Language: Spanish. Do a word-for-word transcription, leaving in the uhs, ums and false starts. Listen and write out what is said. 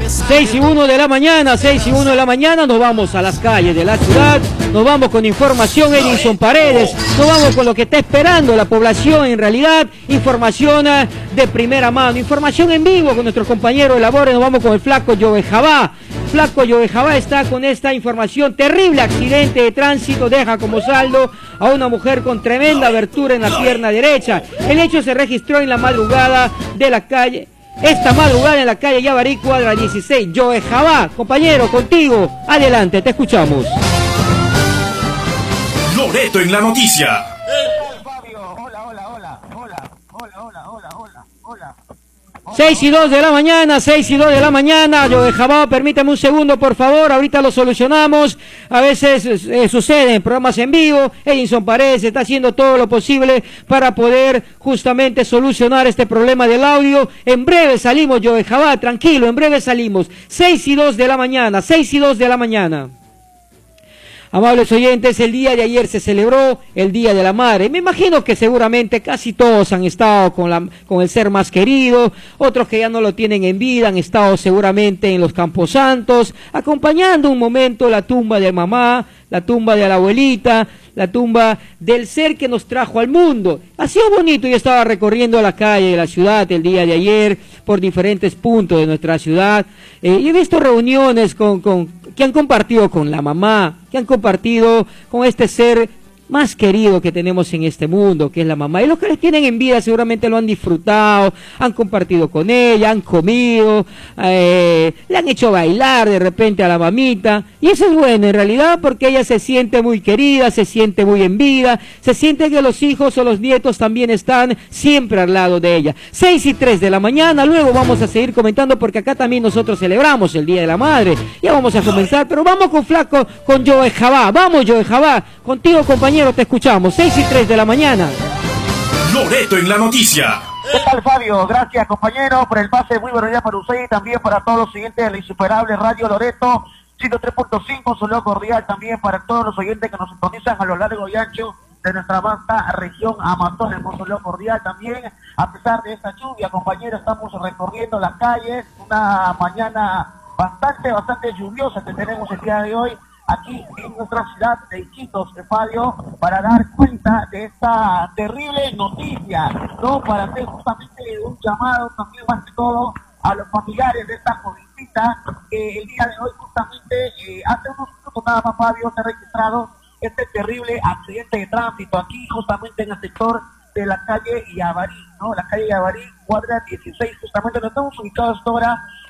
seis y uno de la mañana, seis y uno de la mañana, nos vamos a las calles de la ciudad, nos vamos con información, Edinson Paredes, nos vamos con lo que está esperando la población en realidad, información de primera mano, información en vivo con nuestros compañeros de labores, nos vamos con el flaco Joe Jabá. Flaco Joe Jabá está con esta información, terrible accidente de tránsito, deja como saldo a una mujer con tremenda abertura en la pierna derecha. El hecho se registró en la madrugada de la calle, esta madrugada en la calle Yavarí, cuadra dieciséis. Joe Jabá, compañero, contigo, adelante, te escuchamos. Loreto en la noticia. Hola, hola, hola, hola, hola, hola, hola, hola, hola. seis y dos de la mañana, seis y dos de la mañana, Joe Jabá, permítame un segundo por favor, ahorita lo solucionamos, a veces eh, suceden programas en vivo, Edinson Paredes está haciendo todo lo posible para poder justamente solucionar este problema del audio, en breve salimos Joe Jabá, tranquilo, en breve salimos, seis y dos de la mañana, seis y dos de la mañana. Amables oyentes, el día de ayer se celebró el Día de la Madre. Me imagino que seguramente casi todos han estado con, la, con el ser más querido, otros que ya no lo tienen en vida han estado seguramente en los camposantos, acompañando un momento la tumba de mamá, la tumba de la abuelita, la tumba del ser que nos trajo al mundo. Ha sido bonito, yo estaba recorriendo la calle de la ciudad el día de ayer, por diferentes puntos de nuestra ciudad, eh, y he visto reuniones con, con, que han compartido con la mamá, que han compartido con este ser más querido que tenemos en este mundo, que es la mamá, y los que les tienen en vida seguramente lo han disfrutado, han compartido con ella, han comido, eh, le han hecho bailar de repente a la mamita, y eso es bueno en realidad porque ella se siente muy querida, se siente muy en vida, se siente que los hijos o los nietos también están siempre al lado de ella. Seis y tres de la mañana, luego vamos a seguir comentando porque acá también nosotros celebramos el Día de la Madre, ya vamos a comenzar, pero vamos con Flaco, con Joe Jabá, vamos Joe Jabá, contigo compañero. Te escuchamos, seis y tres de la mañana. Loreto en la noticia. ¿Qué tal, Fabio? Gracias, compañero, por el pase. Muy buenos días para usted y también para todos los siguientes de la insuperable Radio Loreto ciento tres punto cinco. Un saludo cordial también para todos los oyentes que nos sintonizan a lo largo y ancho de nuestra vasta región Amazonas. Un saludo cordial también. A pesar de esta lluvia, compañero, estamos recorriendo las calles. Una mañana bastante, bastante lluviosa que tenemos el día de hoy aquí en nuestra ciudad de Iquitos, Fabio, para dar cuenta de esta terrible noticia, ¿no? Para hacer justamente un llamado también más que todo a los familiares de esta jovencita que el día de hoy justamente, eh, hace unos minutos nada más, Fabio, se ha registrado este terrible accidente de tránsito aquí justamente en el sector de la calle Yavarí, ¿no? La calle Yavarí, cuadra dieciséis, justamente donde estamos ubicados ahora